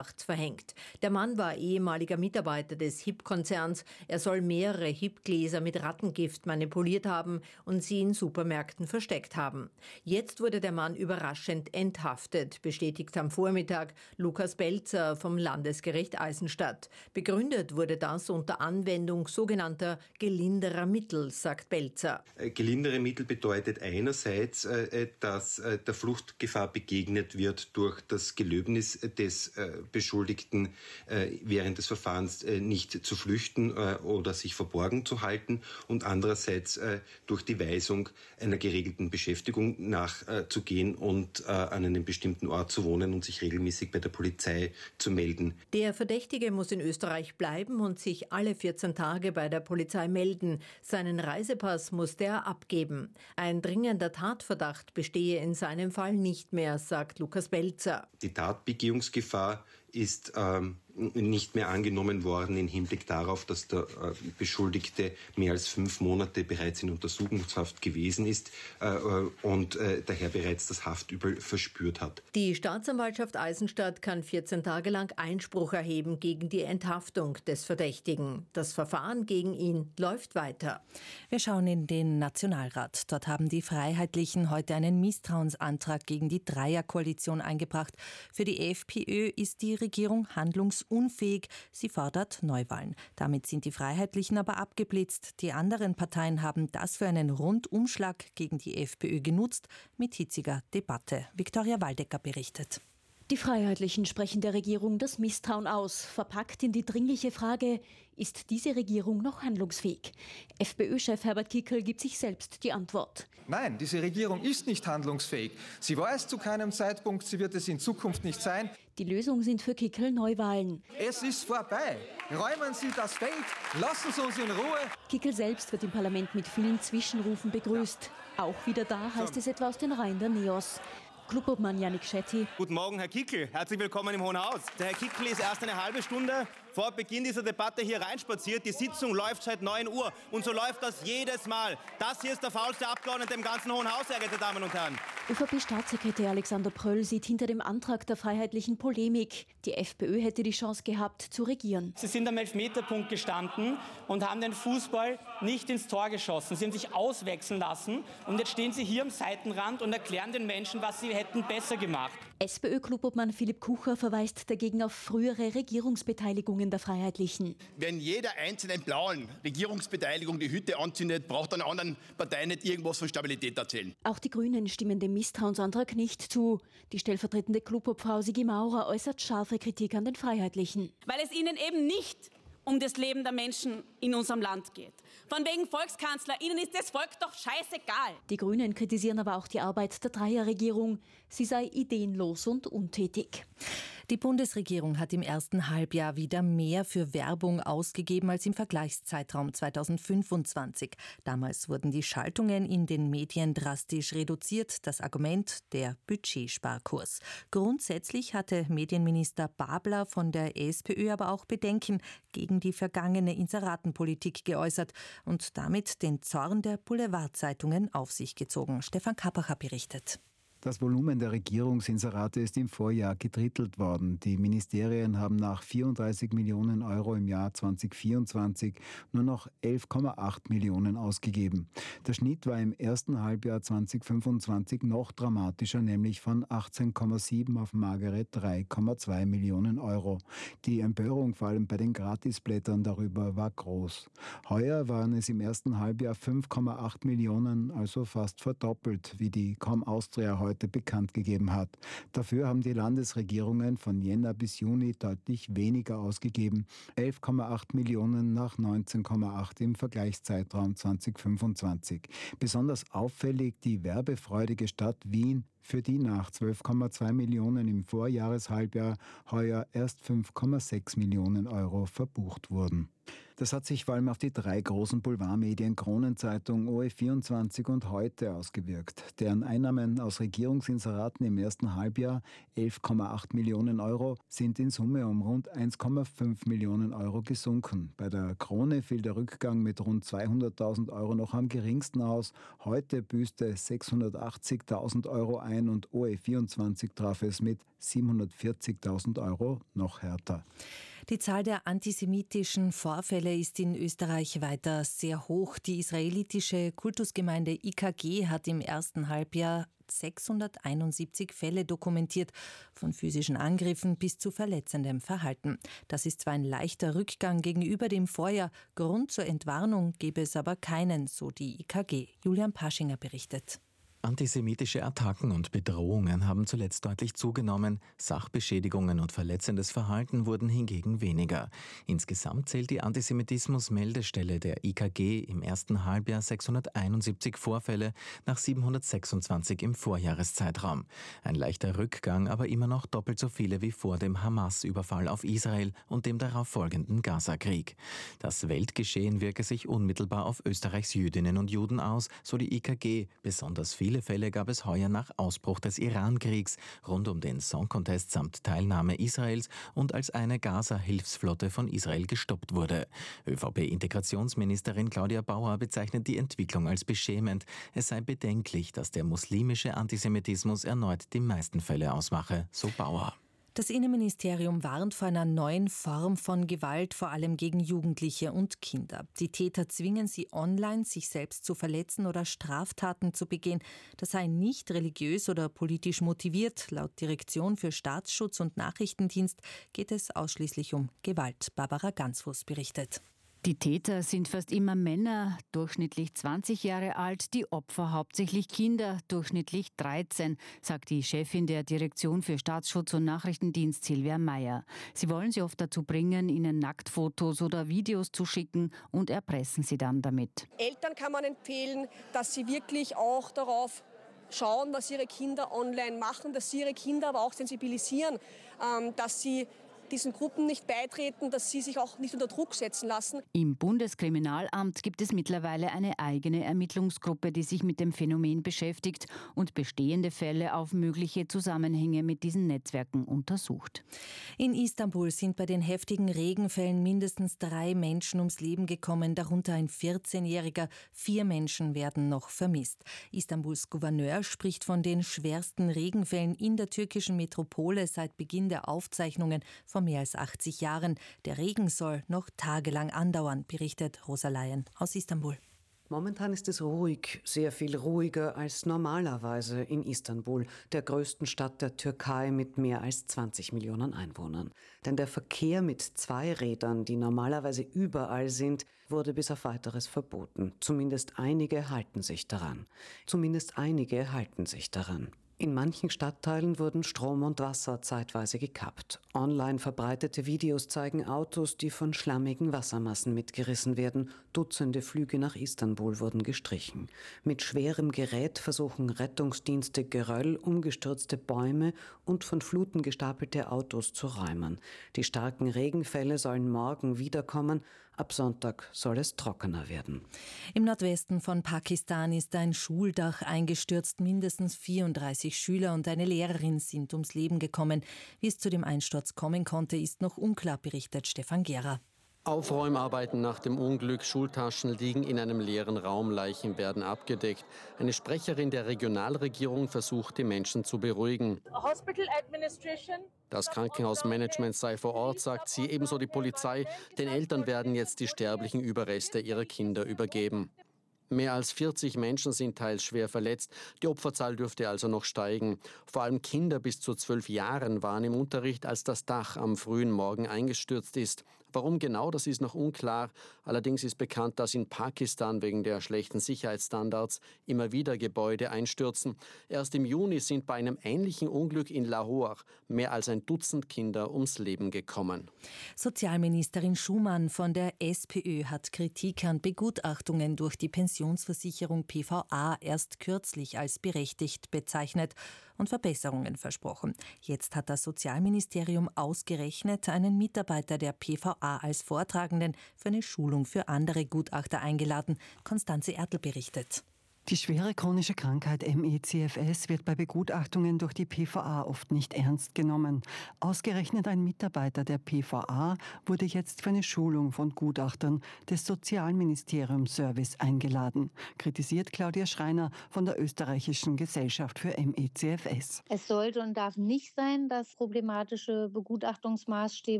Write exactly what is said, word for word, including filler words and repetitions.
verhängt. Der Mann war ehemaliger Mitarbeiter des H I P-Konzerns. Er soll mehrere H I P-Gläser mit Rattengift manipuliert haben und sie in Supermärkten versteckt haben. Jetzt wurde der Mann überraschend enthaftet, bestätigt am Vormittag Lukas Belzer vom Landesgericht Eisenstadt. Begründet wurde das unter Anwendung sogenannter gelinderer Mittel, sagt Belzer. Gelindere Mittel bedeutet einerseits, dass der Fluchtgefahr begegnet wird durch das Gelöbnis des Beschuldigten während des Verfahrens nicht zu flüchten oder sich verborgen zu halten und andererseits durch die Weisung einer geregelten Beschäftigung nachzugehen und an einem bestimmten Ort zu wohnen und sich regelmäßig bei der Polizei zu melden. Der Verdächtige muss in Österreich bleiben und sich alle vierzehn Tage bei der Polizei melden. Seinen Reisepass musste er abgeben. Ein dringender Tatverdacht bestehe in seinem Fall nicht mehr, sagt Lukas Belzer. Die Tatbegehungsgefahr ist ähm, nicht mehr angenommen worden im Hinblick darauf, dass der äh, Beschuldigte mehr als fünf Monate bereits in Untersuchungshaft gewesen ist äh, und äh, daher bereits das Haftübel verspürt hat. Die Staatsanwaltschaft Eisenstadt kann vierzehn Tage lang Einspruch erheben gegen die Enthaftung des Verdächtigen. Das Verfahren gegen ihn läuft weiter. Wir schauen in den Nationalrat. Dort haben die Freiheitlichen heute einen Misstrauensantrag gegen die Dreierkoalition eingebracht. Für die FPÖ ist die Regierung handlungsunfähig. Sie fordert Neuwahlen. Damit sind die Freiheitlichen aber abgeblitzt. Die anderen Parteien haben das für einen Rundumschlag gegen die FPÖ genutzt, mit hitziger Debatte. Viktoria Waldecker berichtet. Die Freiheitlichen sprechen der Regierung das Misstrauen aus, verpackt in die dringliche Frage, ist diese Regierung noch handlungsfähig? FPÖ-Chef Herbert Kickl gibt sich selbst die Antwort. Nein, diese Regierung ist nicht handlungsfähig. Sie war es zu keinem Zeitpunkt, sie wird es in Zukunft nicht sein. Die Lösung sind für Kickl Neuwahlen. Es ist vorbei. Räumen Sie das Feld, lassen Sie uns in Ruhe. Kickl selbst wird im Parlament mit vielen Zwischenrufen begrüßt. Auch wieder da heißt es etwa aus den Reihen der Neos. Clubobmann Yannick Schetti. Guten Morgen, Herr Kickl. Herzlich willkommen im Hohen Haus. Der Herr Kickl ist erst eine halbe Stunde vor Beginn dieser Debatte hier reinspaziert. Die Sitzung läuft seit neun Uhr und so läuft das jedes Mal. Das hier ist der faulste Abgeordnete im ganzen Hohen Haus, sehr geehrte Damen und Herren. ÖVP-Staatssekretär Alexander Pröll sieht hinter dem Antrag der Freiheitlichen Polemik. Die FPÖ hätte die Chance gehabt, zu regieren. Sie sind am Elfmeterpunkt gestanden und haben den Fußball nicht ins Tor geschossen. Sie haben sich auswechseln lassen und jetzt stehen Sie hier am Seitenrand und erklären den Menschen, was sie hätten besser gemacht. SPÖ-Klubobmann Philipp Kucher verweist dagegen auf frühere Regierungsbeteiligungen der Freiheitlichen. Wenn jeder einzelnen blauen Regierungsbeteiligung die Hütte anzündet, braucht einer anderen Partei nicht irgendwas von Stabilität erzählen. Auch die Grünen stimmen dem Misstrauensantrag nicht zu. Die stellvertretende Klubobfrau Sigi Maurer äußert scharfe Kritik an den Freiheitlichen. Weil es ihnen eben nicht um das Leben der Menschen in unserem Land geht. Von wegen Volkskanzler, ihnen ist das Volk doch scheißegal. Die Grünen kritisieren aber auch die Arbeit der Dreierregierung. Sie sei ideenlos und untätig. Die Bundesregierung hat im ersten Halbjahr wieder mehr für Werbung ausgegeben als im Vergleichszeitraum zweitausendfünfundzwanzig. Damals wurden die Schaltungen in den Medien drastisch reduziert. Das Argument der Budgetsparkurs. Grundsätzlich hatte Medienminister Babler von der SPÖ aber auch Bedenken gegen die vergangene Inseratenpolitik geäußert und damit den Zorn der Boulevardzeitungen auf sich gezogen. Stefan Kappacher berichtet. Das Volumen der Regierungsinserate ist im Vorjahr gedrittelt worden. Die Ministerien haben nach vierunddreißig Millionen Euro im Jahr zweitausendvierundzwanzig nur noch elf Komma acht Millionen ausgegeben. Der Schnitt war im ersten Halbjahr zweitausendfünfundzwanzig noch dramatischer, nämlich von achtzehn Komma sieben auf magere drei Komma zwei Millionen Euro. Die Empörung vor allem bei den Gratisblättern darüber war groß. Heuer waren es im ersten Halbjahr fünf Komma acht Millionen, also fast verdoppelt, wie die Com Austria heute heute bekannt gegeben hat. Dafür haben die Landesregierungen von Jänner bis Juni deutlich weniger ausgegeben. elf Komma acht Millionen nach neunzehn Komma acht im Vergleichszeitraum zweitausendfünfundzwanzig. Besonders auffällig die werbefreudige Stadt Wien, für die nach zwölf Komma zwei Millionen im Vorjahreshalbjahr heuer erst fünf Komma sechs Millionen Euro verbucht wurden. Das hat sich vor allem auf die drei großen Boulevardmedien Kronenzeitung, O E vierundzwanzig und Heute ausgewirkt. Deren Einnahmen aus Regierungsinseraten im ersten Halbjahr, elf Komma acht Millionen Euro, sind in Summe um rund eins Komma fünf Millionen Euro gesunken. Bei der Krone fiel der Rückgang mit rund zweihunderttausend Euro noch am geringsten aus. Heute büßte sechshundertachtzigtausend Euro ein und O E vierundzwanzig traf es mit siebenhundertvierzigtausend Euro noch härter. Die Zahl der antisemitischen Vorfälle ist in Österreich weiter sehr hoch. Die israelitische Kultusgemeinde I K G hat im ersten Halbjahr sechshunderteinundsiebzig Fälle dokumentiert, von physischen Angriffen bis zu verletzendem Verhalten. Das ist zwar ein leichter Rückgang gegenüber dem Vorjahr, Grund zur Entwarnung gebe es aber keinen, so die I K G. Julian Paschinger berichtet. Antisemitische Attacken und Bedrohungen haben zuletzt deutlich zugenommen, Sachbeschädigungen und verletzendes Verhalten wurden hingegen weniger. Insgesamt zählt die Antisemitismus-Meldestelle der I K G im ersten Halbjahr sechshunderteinundsiebzig Vorfälle nach siebenhundertsechsundzwanzig im Vorjahreszeitraum. Ein leichter Rückgang, aber immer noch doppelt so viele wie vor dem Hamas-Überfall auf Israel und dem darauf folgenden Gaza-Krieg. Das Weltgeschehen wirke sich unmittelbar auf Österreichs Jüdinnen und Juden aus, so die I K G. Besonders viele Viele Fälle gab es heuer nach Ausbruch des Iran-Kriegs, rund um den Song Contest samt Teilnahme Israels und als eine Gaza-Hilfsflotte von Israel gestoppt wurde. ÖVP-Integrationsministerin Claudia Bauer bezeichnet die Entwicklung als beschämend. Es sei bedenklich, dass der muslimische Antisemitismus erneut die meisten Fälle ausmache, so Bauer. Das Innenministerium warnt vor einer neuen Form von Gewalt, vor allem gegen Jugendliche und Kinder. Die Täter zwingen sie online, sich selbst zu verletzen oder Straftaten zu begehen. Das sei nicht religiös oder politisch motiviert. Laut Direktion für Staatsschutz und Nachrichtendienst geht es ausschließlich um Gewalt. Barbara Gansfuß berichtet. Die Täter sind fast immer Männer, durchschnittlich zwanzig Jahre alt, die Opfer hauptsächlich Kinder, durchschnittlich dreizehn, sagt die Chefin der Direktion für Staatsschutz und Nachrichtendienst Silvia Meyer. Sie wollen sie oft dazu bringen, ihnen Nacktfotos oder Videos zu schicken und erpressen sie dann damit. Eltern kann man empfehlen, dass sie wirklich auch darauf schauen, was ihre Kinder online machen, dass sie ihre Kinder aber auch sensibilisieren, dass sie diesen Gruppen nicht beitreten, dass sie sich auch nicht unter Druck setzen lassen. Im Bundeskriminalamt gibt es mittlerweile eine eigene Ermittlungsgruppe, die sich mit dem Phänomen beschäftigt und bestehende Fälle auf mögliche Zusammenhänge mit diesen Netzwerken untersucht. In Istanbul sind bei den heftigen Regenfällen mindestens drei Menschen ums Leben gekommen, darunter ein vierzehnjähriger. Vier Menschen werden noch vermisst. Istanbuls Gouverneur spricht von den schwersten Regenfällen in der türkischen Metropole seit Beginn der Aufzeichnungen von mehr als achtzig Jahren. Der Regen soll noch tagelang andauern, berichtet Rosa Laien aus Istanbul. Momentan ist es ruhig, sehr viel ruhiger als normalerweise in Istanbul, der größten Stadt der Türkei mit mehr als zwanzig Millionen Einwohnern. Denn der Verkehr mit Zweirädern, die normalerweise überall sind, wurde bis auf Weiteres verboten. Zumindest einige halten sich daran. Zumindest einige halten sich daran. In manchen Stadtteilen wurden Strom und Wasser zeitweise gekappt. Online verbreitete Videos zeigen Autos, die von schlammigen Wassermassen mitgerissen werden. Dutzende Flüge nach Istanbul wurden gestrichen. Mit schwerem Gerät versuchen Rettungsdienste Geröll, umgestürzte Bäume und von Fluten gestapelte Autos zu räumen. Die starken Regenfälle sollen morgen wiederkommen. Ab Sonntag soll es trockener werden. Im Nordwesten von Pakistan ist ein Schuldach eingestürzt. Mindestens vierunddreißig Schüler und eine Lehrerin sind ums Leben gekommen. Wie es zu dem Einsturz kommen konnte, ist noch unklar, berichtet Stefan Gera. Aufräumarbeiten nach dem Unglück, Schultaschen liegen in einem leeren Raum, Leichen werden abgedeckt. Eine Sprecherin der Regionalregierung versucht, die Menschen zu beruhigen. Das Krankenhausmanagement sei vor Ort, sagt sie, ebenso die Polizei. Den Eltern werden jetzt die sterblichen Überreste ihrer Kinder übergeben. Mehr als vierzig Menschen sind teils schwer verletzt. Die Opferzahl dürfte also noch steigen. Vor allem Kinder bis zu zwölf Jahren waren im Unterricht, als das Dach am frühen Morgen eingestürzt ist. Warum genau, das ist noch unklar. Allerdings ist bekannt, dass in Pakistan wegen der schlechten Sicherheitsstandards immer wieder Gebäude einstürzen. Erst im Juni sind bei einem ähnlichen Unglück in Lahore mehr als ein Dutzend Kinder ums Leben gekommen. Sozialministerin Schumann von der SPÖ hat Kritik an Begutachtungen durch die Pension Pensionsversicherung P V A erst kürzlich als berechtigt bezeichnet und Verbesserungen versprochen. Jetzt hat das Sozialministerium ausgerechnet einen Mitarbeiter der P V A als Vortragenden für eine Schulung für andere Gutachter eingeladen. Konstanze Ertl berichtet. Die schwere chronische Krankheit M E C F S wird bei Begutachtungen durch die P V A oft nicht ernst genommen. Ausgerechnet ein Mitarbeiter der P V A wurde jetzt für eine Schulung von Gutachtern des Sozialministeriums Service eingeladen. Kritisiert Claudia Schreiner von der Österreichischen Gesellschaft für M E C F S. Es sollte und darf nicht sein, dass problematische Begutachtungsmaßstäbe